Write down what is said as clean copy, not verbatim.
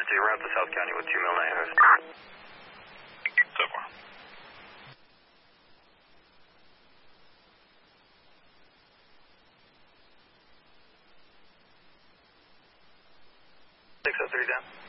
route to South County with 2 mil 9. So far. Six oh three down.